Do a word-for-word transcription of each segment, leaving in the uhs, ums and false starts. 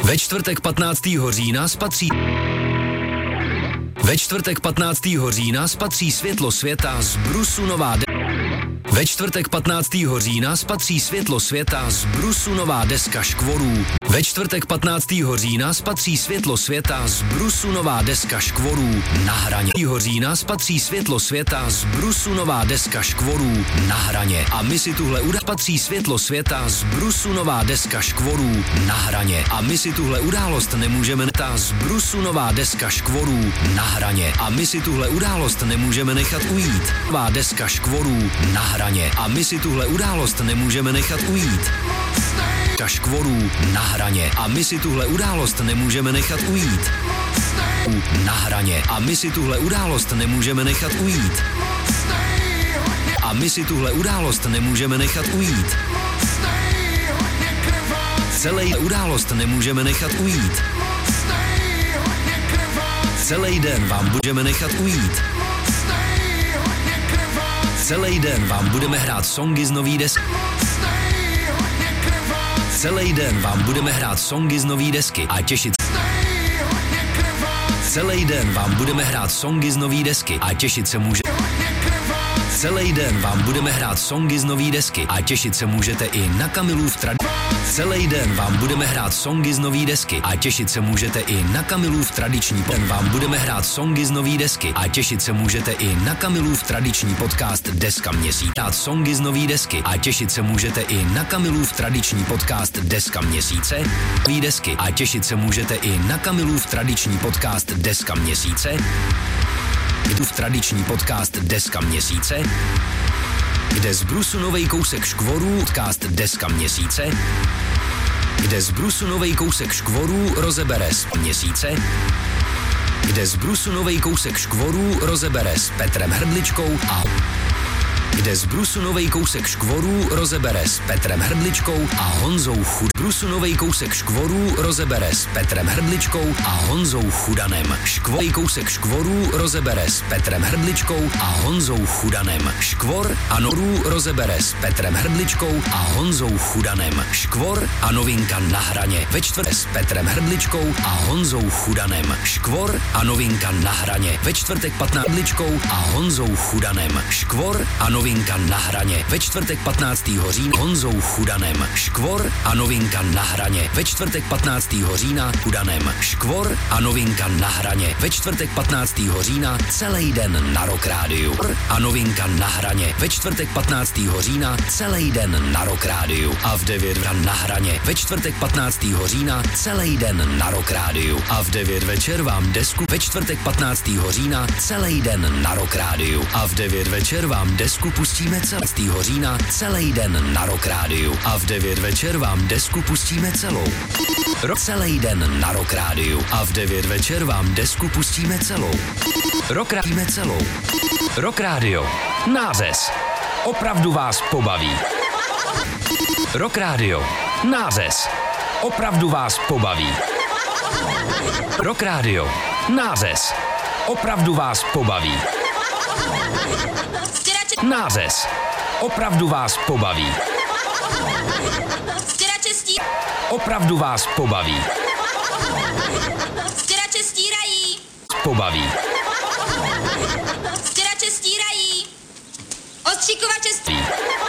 Ve čtvrtek patnáctého října spatří... Ve čtvrtek patnáctého října spatří světlo světa z brusu nová de... Ve čtvrtek patnáctého října spatří světlo světa z brusu nová deska škvorů. Ve čtvrtek patnáctého října spatří světlo světa z brusu nová deska škvorů na hraně. října spatří světlo světa z brusu nová deska škvorů na hraně. A my si tuhle událost spatří světlo světa z brusu nová deska škvorů na hraně. A my si tuhle událost nemůžeme nechat z brusu nová deska škvorů na hraně. A my si tuhle událost nemůžeme nechat ujít. Nová deska škvorů na hraně. A my si tuhle událost nemůžeme nechat ujít. Škvorů na hraně. A my si tuhle událost nemůžeme nechat ujít. Na hraně. A my si tuhle událost nemůžeme nechat ujít. A my si tuhle událost nemůžeme nechat ujít. Celý událost nemůžeme nechat ujít. Celý den vám budeme nechat ujít. Celý den vám budeme hrát songy z nový desky. Celý den vám budeme hrát songy z nový desky a těšit. Celý den vám budeme hrát songy z nový desky a těšit se může. Celý den vám budeme hrát songy z nový desky a těšit se můžete i na Kamilův trad. Celý den vám budeme hrát songy z nový desky a těšit se můžete i na Kamilův tradiční den vám budeme hrát songy z nový desky a těšit se můžete i na Kamilův tradiční podcast Deska měsíc. Hrát songy z nový desky a těšit se můžete i na Kamilův tradiční podcast Deska měsíce. Nový desky a těšit se můžete i na Kamilův tradiční podcast Deska měsíce. V tradiční podcast Deska měsíce, kde z brusu novej kousek škvorů podcast Deska měsíce, kde z brusu novej kousek škvorů rozebere z měsíce, kde z brusu novej kousek škvorů rozebere s Petrem Hrdličkou a kde z brusu novej kousek škvorů rozebere s Petrem Hrdličkou a Honzou Chud. Brusu novej kousek škvorů rozebere s Petrem Hrdličkou a Honzou Chudanem. Škvorej kousek škvorů rozebere s Petrem Hrdličkou a Honzou Chudanem. Škvor a norů rozebere s Petrem Hrdličkou a Honzou Chudanem. Škvor a novinka na hraně ve čtvrtek s Petrem Hrdličkou a Honzou Chudanem. Škvor a novinka na hraně ve čtvrtek patnáctého Hrdličkou a Honzou Chudanem. Škvor a novinka na hraně ve čtvrtek patnáctého října Honzou Chudanem. Škvor a novinka na hraně ve čtvrtek patnáctého října Chudanem. Škvor a novinka na hraně ve čtvrtek patnáctého října celý den na Rock Rádiu. A novinka na hraně ve čtvrtek patnáctého října celý den na Rock Rádiu. A v devět na hraně ve čtvrtek patnáctého října celý den na Rock Rádiu. A v devět večer vám desku ve čtvrtek patnáctého října celý den na Rock Rádiu. A v devět večer vám desku pustíme celý října celý den na Rock Rádiu. A v devět večer vám desku pustíme celou. Rok celý den na Rock Rádiu. A v devět večer vám desku pustíme celou. Rock Rádiu celou. Rock Radio. Nářez. Opravdu vás pobaví. Rock Radio. Nářez. Opravdu vás pobaví. Rock Radio. Nářez. Opravdu vás pobaví. Nářez. Opravdu vás pobaví. Opravdu vás pobaví. Stěrače stírají. Pobaví. Stěrače stírají. Ostříkovače stírají.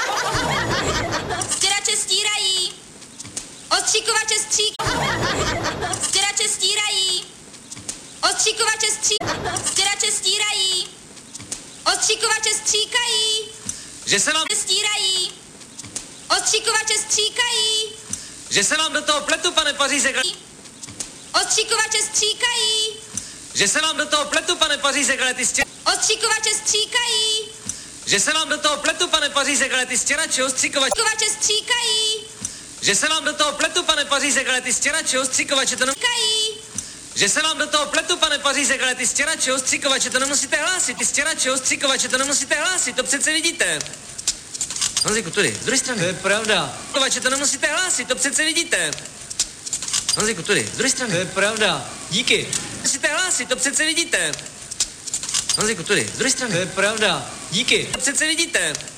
Stěrače stírají. Ostříkovače stříkají. Stěrače stírají. Ostříkovače stříkají. Stěrače stírají. Ostříkovače stříkají. Že se vám stírají. Ostříkovače stříkají. Že se vám do toho pletu, pane Pařízek. Ostříkovače stříkají. Že se vám do toho pletu, pane Pařízek, ale ty stěrače. Ostříkovače stříkají. Že se vám do toho pletu, pane Pařízek, ale ty stěrače, ostříkovače. Ostříkovače stříkají. Že se vám do toho pletu, pane Pařízek, ale ty stěrače, ostříkovače, to Stříkají. Že se vám do toho pletu, pane Pařízek, ale ty stěrače, ostříkovače, to nemusíte hlásit. Ty stěrače, ostříkovače, to nemusíte hlásit, to přece vidíte. Honzíku, tudy, z druhé strany. To je pravda. Kovače, to nemusíte hlásit, to přece vidíte. Honzíku, tudy, z druhé strany. To je pravda. Díky. Musíte hlásit, to přece vidíte. Honzíku, tudy, z druhé strany. To je pravda. Díky. To přece vidíte.